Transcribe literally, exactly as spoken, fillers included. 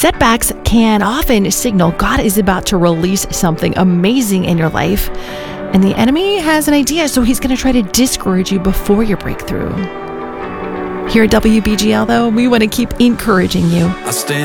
Setbacks can often signal God is about to release something amazing in your life, and the enemy has an idea, so he's going to try to discourage you before your breakthrough. Here at W B G L, though, we want to keep encouraging you. I stand